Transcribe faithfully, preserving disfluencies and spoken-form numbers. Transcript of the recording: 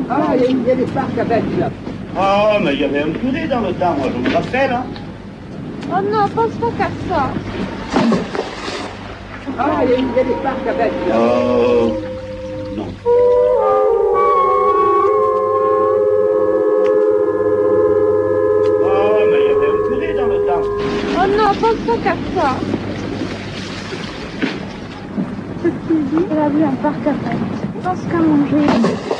Ah, il y, a- il y a des parcs à bêtes là. Oh, mais il y avait un curé dans le temps, moi, je me rappelle. Hein. Oh non, pense pas qu'à ça. Ah, il y, a- il y a des parcs à bêtes là. Oh, non. Oh, mais il y avait un curé dans le temps. Oh non, pense pas qu'à ça. Ce qu'il dit, il a vu un parc à bêtes. Pense qu'à manger.